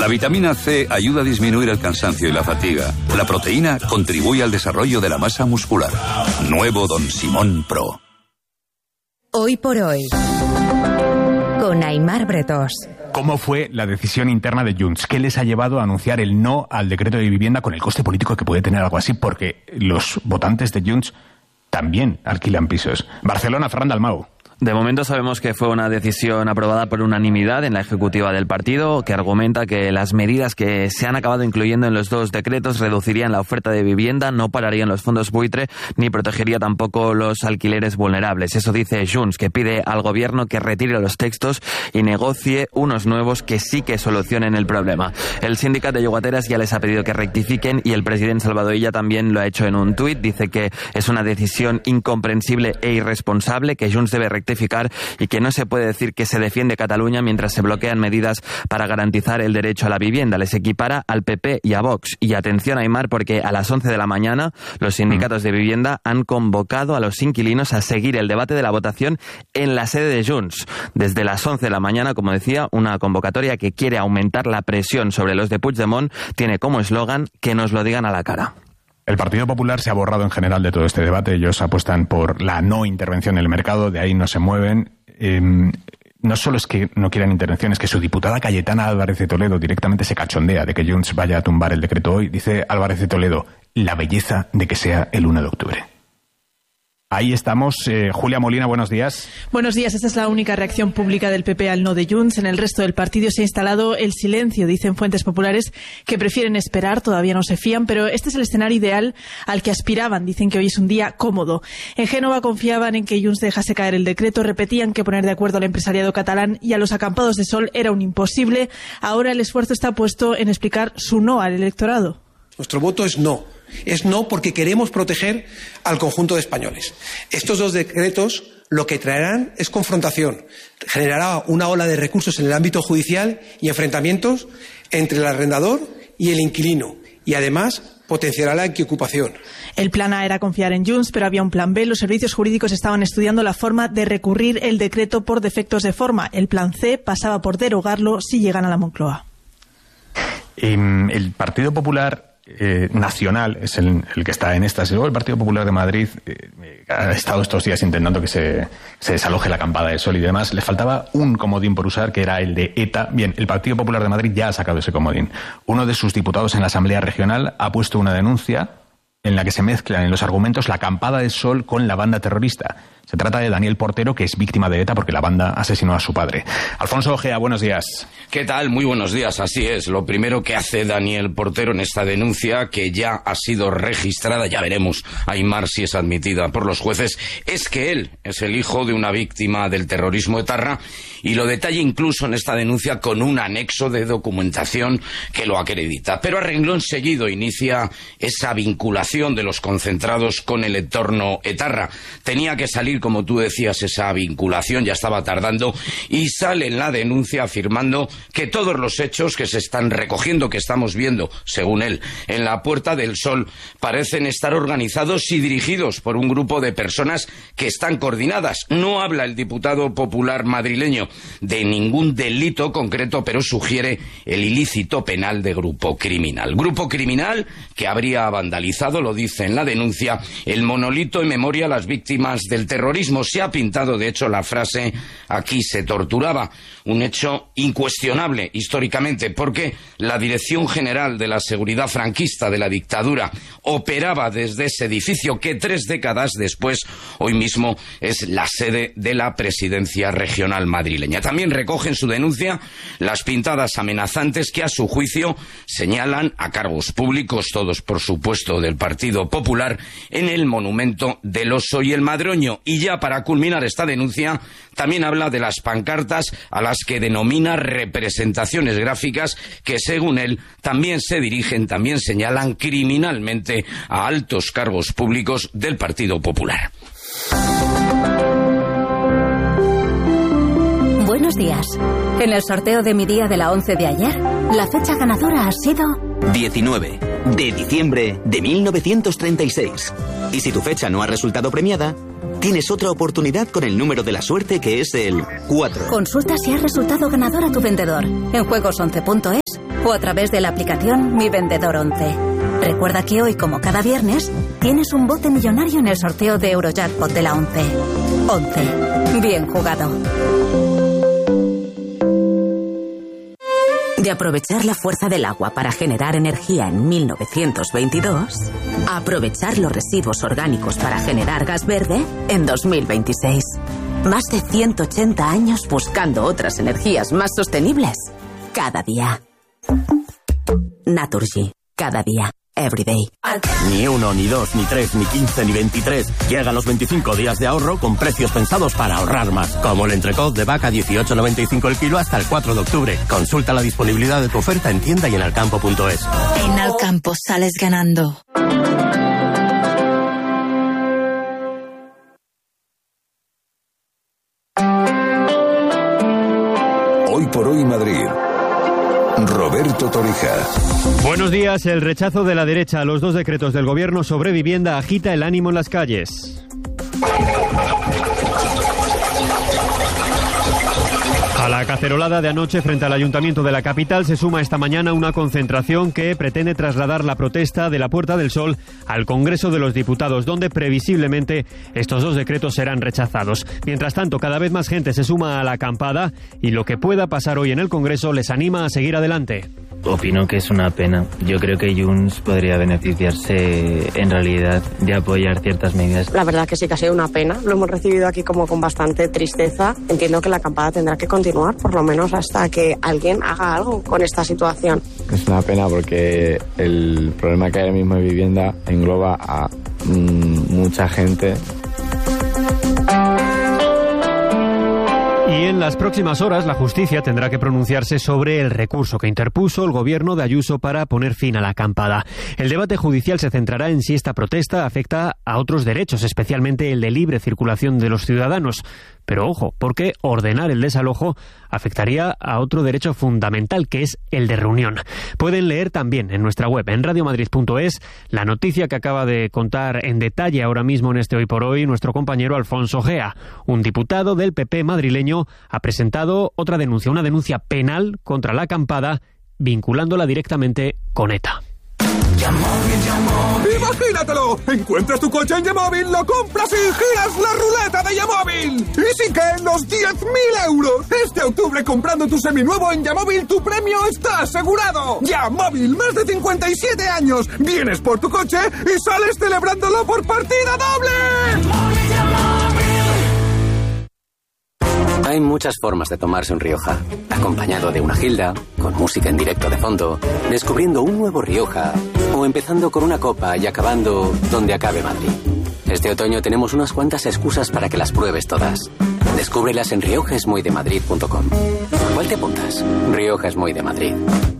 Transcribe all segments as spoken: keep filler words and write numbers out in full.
La vitamina C ayuda a disminuir el cansancio y la fatiga. La proteína contribuye al desarrollo de la masa muscular. Nuevo Don Simón Pro. Hoy por hoy, con Aimar Bretós. ¿Cómo fue la decisión interna de Junts? ¿Qué les ha llevado a anunciar el no al decreto de vivienda con el coste político que puede tener algo así? Porque los votantes de Junts también alquilan pisos. Barcelona, Ferran Dalmau. De momento sabemos que fue una decisión aprobada por unanimidad en la ejecutiva del partido, que argumenta que las medidas que se han acabado incluyendo en los dos decretos reducirían la oferta de vivienda, no pararían los fondos buitre, ni protegería tampoco los alquileres vulnerables. Eso dice Junts, que pide al gobierno que retire los textos y negocie unos nuevos que sí que solucionen el problema. El sindicato de llogateras ya les ha pedido que rectifiquen y el presidente Salvador Illa también lo ha hecho en un tuit. Dice que es una decisión incomprensible e irresponsable, que Junts debe rectificar y que no se puede decir que se defiende Cataluña mientras se bloquean medidas para garantizar el derecho a la vivienda. Les equipara al P P y a Vox. Y atención, Aimar, porque a las once de la mañana los sindicatos de vivienda han convocado a los inquilinos a seguir el debate de la votación en la sede de Junts. Desde las once de la mañana, como decía, una convocatoria que quiere aumentar la presión sobre los de Puigdemont tiene como eslogan que nos lo digan a la cara. El Partido Popular se ha borrado en general de todo este debate. Ellos apuestan por la no intervención en el mercado, de ahí no se mueven. Eh, no solo es que no quieran intervención, es que su diputada Cayetana Álvarez de Toledo directamente se cachondea de que Junts vaya a tumbar el decreto hoy. Dice Álvarez de Toledo, la belleza de que sea el uno de octubre. Ahí estamos. Eh, Julia Molina, buenos días. Buenos días. Esta es la única reacción pública del P P al no de Junts. En el resto del partido se ha instalado el silencio. Dicen fuentes populares que prefieren esperar, todavía no se fían, pero este es el escenario ideal al que aspiraban. Dicen que hoy es un día cómodo. En Génova confiaban en que Junts dejase caer el decreto, repetían que poner de acuerdo al empresariado catalán y a los acampados de sol era un imposible. Ahora el esfuerzo está puesto en explicar su no al electorado. Nuestro voto es no. Es no porque queremos proteger al conjunto de españoles. Estos dos decretos lo que traerán es confrontación. Generará una ola de recursos en el ámbito judicial y enfrentamientos entre el arrendador y el inquilino. Y además potenciará la ocupación. El plan A era confiar en Junts, pero había un plan B. Los servicios jurídicos estaban estudiando la forma de recurrir el decreto por defectos de forma. El plan C pasaba por derogarlo si llegan a la Moncloa. Eh, el Partido Popular Eh, nacional es el, el que está en estas. Luego el Partido Popular de Madrid eh, ha estado estos días intentando que se, se desaloje la acampada de sol y demás. Le faltaba un comodín por usar, que era el de ETA. Bien, el Partido Popular de Madrid ya ha sacado ese comodín. Uno de sus diputados en la Asamblea Regional ha puesto una denuncia en la que se mezclan en los argumentos la acampada de sol con la banda terrorista. Se trata de Daniel Portero, que es víctima de ETA porque la banda asesinó a su padre. Alfonso Ojea, buenos días. ¿Qué tal? Muy buenos días, así es. Lo primero que hace Daniel Portero en esta denuncia, que ya ha sido registrada, ya veremos, Aimar, si es admitida por los jueces, es que él es el hijo de una víctima del terrorismo etarra y lo detalla incluso en esta denuncia con un anexo de documentación que lo acredita. Pero a renglón seguido inicia esa vinculación de los concentrados con el entorno etarra. Tenía que salir, como tú decías, esa vinculación, ya estaba tardando, y sale en la denuncia afirmando que todos los hechos que se están recogiendo, que estamos viendo, según él, en la Puerta del Sol, parecen estar organizados y dirigidos por un grupo de personas que están coordinadas. No habla el diputado popular madrileño de ningún delito concreto, pero sugiere el ilícito penal de grupo criminal. Grupo criminal que habría vandalizado, lo dice en la denuncia, el monolito en memoria a las víctimas del terrorismo. Se ha pintado, de hecho, la frase "aquí se torturaba", un hecho incuestionable históricamente, porque la Dirección General de la Seguridad Franquista de la dictadura operaba desde ese edificio que tres décadas después, hoy mismo, es la sede de la Presidencia Regional madrileña. También recoge en su denuncia las pintadas amenazantes que, a su juicio, señalan a cargos públicos, todos por supuesto del Partido Popular, en el monumento del Oso y el Madroño. Y ya para culminar esta denuncia, también habla de las pancartas a las que denomina representaciones gráficas que, según él, también se dirigen, también señalan criminalmente a altos cargos públicos del Partido Popular. Buenos días. En el sorteo de mi día de la once de ayer, la fecha ganadora ha sido diecinueve de diciembre de mil novecientos treinta y seis. Y si tu fecha no ha resultado premiada, tienes otra oportunidad con el número de la suerte, que es el cuatro. Consulta si has resultado ganador a tu vendedor. En juegos once punto es o a través de la aplicación Mi Vendedor once. Recuerda que hoy, como cada viernes, tienes un bote millonario en el sorteo de Eurojackpot de la once. once. Bien jugado. De aprovechar la fuerza del agua para generar energía en mil novecientos veintidós, a aprovechar los residuos orgánicos para generar gas verde en dos mil veintiséis. Más de ciento ochenta años buscando otras energías más sostenibles. Cada día. Naturgy. Cada día. Every day. Ni uno, ni dos, ni tres, ni quince, ni veintitrés. Llegan los veinticinco días de ahorro con precios pensados para ahorrar más. Como el entrecot de vaca dieciocho noventa y cinco el kilo hasta el cuatro de octubre. Consulta la disponibilidad de tu oferta en tienda y en alcampo punto es. En Alcampo sales ganando. Hoy por hoy Madrid. Roberto Torija. Buenos días. El rechazo de la derecha a los dos decretos del gobierno sobre vivienda agita el ánimo en las calles. A la cacerolada de anoche frente al Ayuntamiento de la capital se suma esta mañana una concentración que pretende trasladar la protesta de la Puerta del Sol al Congreso de los Diputados, donde previsiblemente estos dos decretos serán rechazados. Mientras tanto, cada vez más gente se suma a la acampada y lo que pueda pasar hoy en el Congreso les anima a seguir adelante. Opino que es una pena. Yo creo que Junts podría beneficiarse en realidad de apoyar ciertas medidas. La verdad que sí que ha sido una pena. Lo hemos recibido aquí como con bastante tristeza. Entiendo que la acampada tendrá que continuar, por lo menos hasta que alguien haga algo con esta situación. Es una pena porque el problema que hay ahora mismo de vivienda engloba a mmm, mucha gente. Y en las próximas horas la justicia tendrá que pronunciarse sobre el recurso que interpuso el gobierno de Ayuso para poner fin a la acampada. El debate judicial se centrará en si esta protesta afecta a otros derechos, especialmente el de libre circulación de los ciudadanos. Pero ojo, porque ordenar el desalojo afectaría a otro derecho fundamental, que es el de reunión. Pueden leer también en nuestra web, en radio madrid punto es, la noticia que acaba de contar en detalle ahora mismo en este Hoy por Hoy nuestro compañero Alfonso Gea. Un diputado del P P madrileño ha presentado otra denuncia, una denuncia penal contra la acampada, vinculándola directamente con ETA. ¡Imagínatelo! Encuentras tu coche en Yamóvil, lo compras y giras la ruleta de Yamóvil. Y sin que los diez mil euros. Este octubre, comprando tu seminuevo en Yamóvil, tu premio está asegurado. Yamóvil, más de cincuenta y siete años. Vienes por tu coche y sales celebrándolo por partida doble. Hay muchas formas de tomarse un Rioja. Acompañado de una gilda, con música en directo de fondo, descubriendo un nuevo Rioja, o empezando con una copa y acabando donde acabe Madrid. Este otoño tenemos unas cuantas excusas para que las pruebes todas. Descúbrelas en rioja es muy de madrid punto com. ¿Cuál te apuntas? Rioja es muy de Madrid.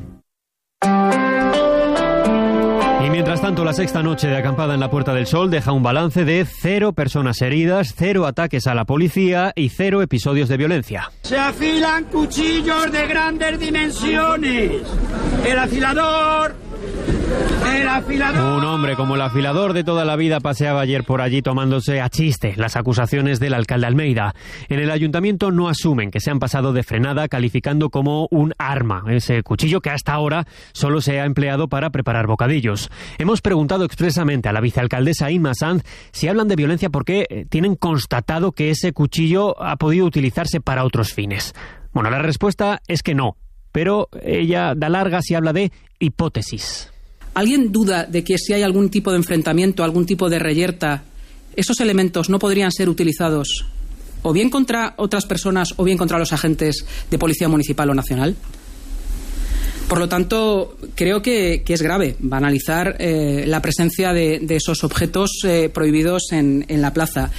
Y mientras tanto, la sexta noche de acampada en la Puerta del Sol deja un balance de cero personas heridas, cero ataques a la policía y cero episodios de violencia. Se afilan cuchillos de grandes dimensiones. El afilador... El afilador. Un hombre como el afilador de toda la vida paseaba ayer por allí tomándose a chiste las acusaciones del alcalde Almeida. En el ayuntamiento no asumen que se han pasado de frenada, calificando como un arma ese cuchillo que hasta ahora solo se ha empleado para preparar bocadillos. Hemos preguntado expresamente a la vicealcaldesa Inma Sanz si hablan de violencia porque tienen constatado que ese cuchillo ha podido utilizarse para otros fines. Bueno, la respuesta es que no, pero ella da largas y habla de hipótesis. ¿Alguien duda de que si hay algún tipo de enfrentamiento, algún tipo de reyerta, esos elementos no podrían ser utilizados o bien contra otras personas o bien contra los agentes de policía municipal o nacional? Por lo tanto, creo que, que es grave banalizar eh, la presencia de, de esos objetos eh, prohibidos en, en la plaza.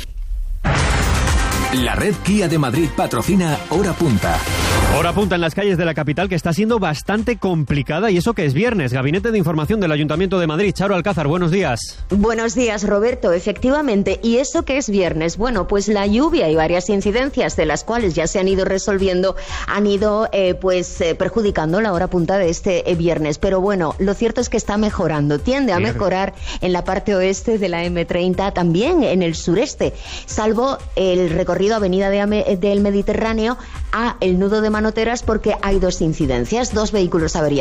La red Kia de Madrid patrocina Hora Punta. Hora punta en las calles de la capital, que está siendo bastante complicada, y eso que es viernes. Gabinete de Información del Ayuntamiento de Madrid. Charo Alcázar, buenos días. Buenos días, Roberto. Efectivamente, ¿y eso que es viernes? Bueno, pues la lluvia y varias incidencias de las cuales ya se han ido resolviendo han ido eh, pues eh, perjudicando la hora punta de este eh, viernes. Pero bueno, lo cierto es que está mejorando. Tiende a mejorar en la parte oeste de la eme treinta, también en el sureste, salvo el recorrido Avenida de del Mediterráneo a el nudo de Manoteras, porque hay dos incidencias, dos vehículos averiados.